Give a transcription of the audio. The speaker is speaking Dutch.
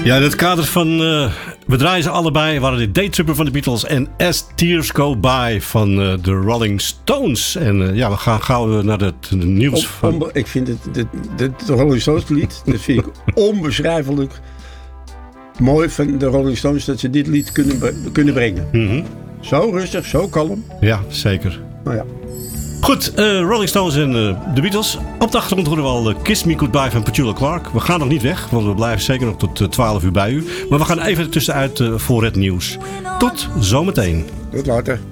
Ja, in het kader van we draaien ze allebei waren dit Daytripper van de Beatles en As Tears Go By van de Rolling Stones. En we gaan gauw naar het nieuws van... Ik vind het Rolling Stones lied, dat vind ik onbeschrijfelijk mooi van de Rolling Stones dat ze dit lied kunnen brengen. Mm-hmm. Zo rustig, zo kalm. Ja, zeker. Nou ja. Goed, Rolling Stones en de Beatles. Op de achtergrond horen we al Kiss Me Goodbye van Petula Clark. We gaan nog niet weg, want we blijven zeker nog tot 12 uur bij u. Maar we gaan even tussenuit voor het nieuws. Tot zometeen. Tot later.